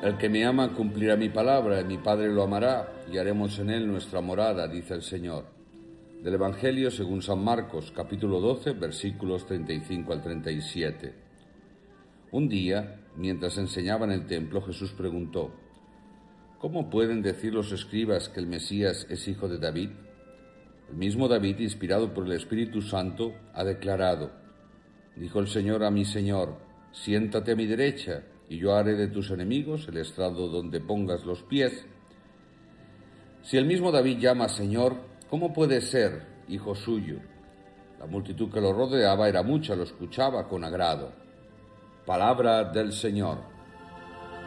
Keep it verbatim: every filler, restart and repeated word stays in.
El que me ama cumplirá mi palabra, y mi Padre lo amará, y haremos en él nuestra morada, dice el Señor. Del Evangelio según San Marcos, capítulo doce, versículos treinta y cinco al treinta y siete. Un día, mientras enseñaba en el templo, Jesús preguntó: ¿Cómo pueden decir los escribas que el Mesías es hijo de David? El mismo David, inspirado por el Espíritu Santo, ha declarado: Dijo el Señor a mi Señor, siéntate a mi derecha, y yo haré de tus enemigos el estrado donde pongas los pies. Si el mismo David llama Señor, ¿cómo puede ser hijo suyo? La multitud que lo rodeaba era mucha, lo escuchaba con agrado. Palabra del Señor.